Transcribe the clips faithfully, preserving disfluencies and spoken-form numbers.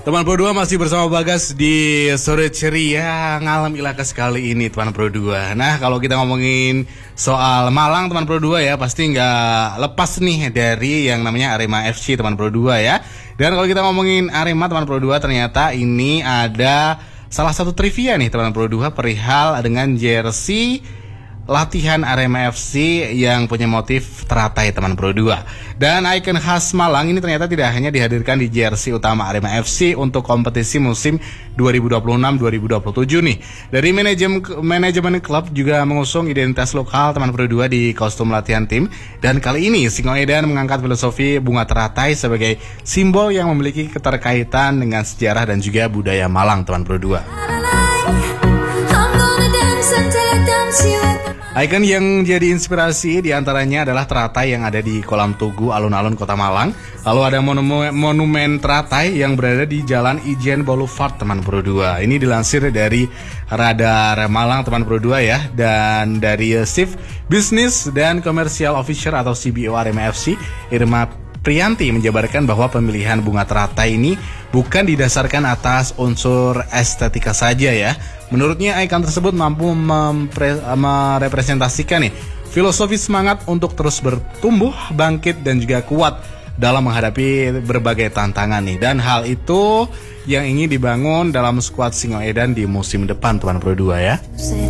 Teman Pro dua masih bersama Bagas di sore ceria ngalem ilaka sekali ini teman Pro dua. Nah kalau kita ngomongin soal Malang teman Pro dua ya, pasti nggak lepas nih dari yang namanya Arema F C teman Pro dua ya. Dan kalau kita ngomongin Arema teman Pro dua, ternyata ini ada salah satu trivia nih teman Pro dua perihal dengan jersey latihan Arema F C yang punya motif teratai teman Pro dua. Dan ikon khas Malang ini ternyata tidak hanya dihadirkan di jersey utama Arema F C untuk kompetisi musim dua ribu dua puluh enam dua ribu dua puluh tujuh nih. Dari manajemen manajemen klub juga mengusung identitas lokal teman Pro dua di kostum latihan tim. Dan kali ini Singoedan mengangkat filosofi bunga teratai sebagai simbol yang memiliki keterkaitan dengan sejarah dan juga budaya Malang teman Pro dua. Ikon yang jadi inspirasi diantaranya adalah teratai yang ada di kolam tugu alun-alun Kota Malang. Lalu ada monumen, monumen teratai yang berada di Jalan Ijen Boulevard teman Pro dua. Ini dilansir dari Radar Malang teman Pro dua ya. Dan dari Chief Business dan Commercial Officer atau C B O Arema F C, Irma Priyanti menjabarkan bahwa pemilihan bunga teratai ini bukan didasarkan atas unsur estetika saja ya. Menurutnya ikon tersebut mampu mempre- merepresentasikan nih filosofi semangat untuk terus bertumbuh, bangkit dan juga kuat dalam menghadapi berbagai tantangan nih. Dan hal itu yang ingin dibangun dalam skuad Singoedan di musim depan teman Pro dua ya.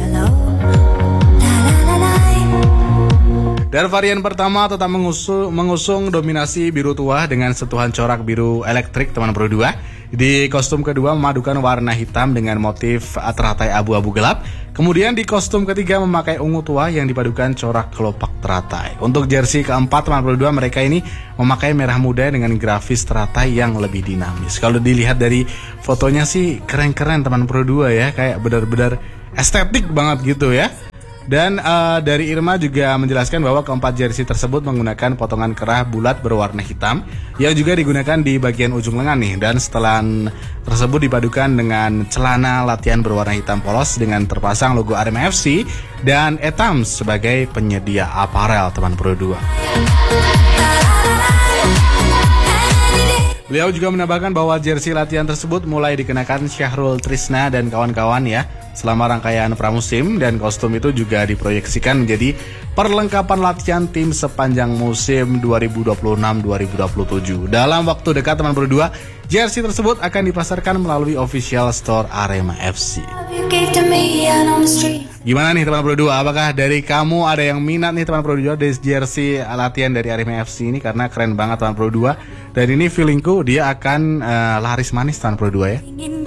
Dan varian pertama tetap mengusung, mengusung dominasi biru tua dengan sentuhan corak biru elektrik teman Pro dua. Di kostum kedua memadukan warna hitam dengan motif teratai abu-abu gelap. Kemudian di kostum ketiga memakai ungu tua yang dipadukan corak kelopak teratai. Untuk jersey keempat teman Pro dua, mereka ini memakai merah muda dengan grafis teratai yang lebih dinamis. Kalau dilihat dari fotonya sih keren-keren teman Pro dua ya, kayak benar-benar estetik banget gitu ya. Dan uh, dari Irma juga menjelaskan bahwa keempat jersey tersebut menggunakan potongan kerah bulat berwarna hitam yang juga digunakan di bagian ujung lengan nih. Dan setelan tersebut dipadukan dengan celana latihan berwarna hitam polos dengan terpasang logo Arema F C dan Etams sebagai penyedia aparel teman Pro dua. Beliau juga menambahkan bahwa jersey latihan tersebut mulai dikenakan Syahrul Trisna dan kawan-kawan ya selama rangkaian pramusim, dan kostum itu juga diproyeksikan menjadi perlengkapan latihan tim sepanjang musim dua ribu dua puluh enam dua ribu dua puluh tujuh. Dalam waktu dekat teman Pro dua, jersey tersebut akan dipasarkan melalui official store Arema F C. Gimana nih teman Pro dua? Apakah dari kamu ada yang minat nih teman Pro dua dari jersey latihan dari Arema F C ini? Karena keren banget teman Pro dua. Dan ini feelingku dia akan uh, laris manis teman Pro dua ya.